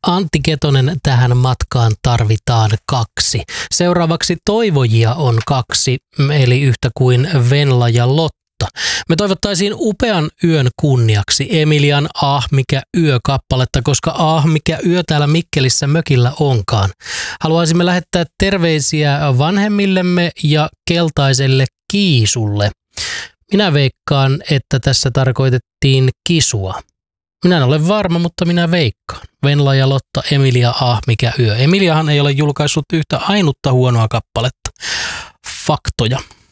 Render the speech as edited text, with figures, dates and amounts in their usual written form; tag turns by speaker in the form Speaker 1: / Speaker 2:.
Speaker 1: Antti Ketonen, tähän matkaan tarvitaan 2. Seuraavaksi toivojia on 2, eli yhtä kuin Venla ja Lotta. Me toivottaisiin upean yön kunniaksi Emilian Ah mikä yö -kappaletta, koska ah mikä yö täällä Mikkelissä mökillä onkaan. Haluaisimme lähettää terveisiä vanhemmillemme ja keltaiselle Kiisulle. Minä veikkaan, että tässä tarkoitettiin Kisua. Minä en ole varma, mutta minä veikkaan. Venla ja Lotta, Emilia, ah mikä yö. Emiliahan ei ole julkaissut yhtä ainutta huonoa kappaletta. Faktoja.